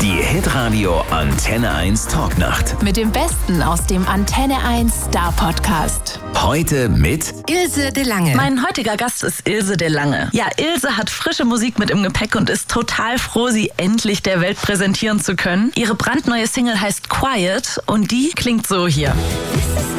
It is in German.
Die Hitradio Antenne 1 Talknacht. Mit dem Besten aus dem Antenne 1 Star Podcast. Heute mit Ilse de Lange. Mein heutiger Gast ist Ilse de Lange. Ja, Ilse hat frische Musik mit im Gepäck und ist total froh, sie endlich der Welt präsentieren zu können. Ihre brandneue Single heißt Quiet und die klingt so hier. This is